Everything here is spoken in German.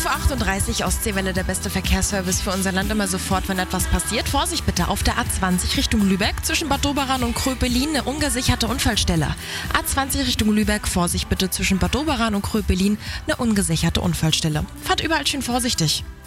5:38 Uhr Ostseewelle, der beste Verkehrsservice für unser Land immer sofort, wenn etwas passiert. Vorsicht bitte auf der A20 Richtung Lübeck zwischen Bad Doberan und Kröpelin eine ungesicherte Unfallstelle. A20 Richtung Lübeck, Vorsicht bitte zwischen Bad Doberan und Kröpelin eine ungesicherte Unfallstelle. Fahrt überall schön vorsichtig.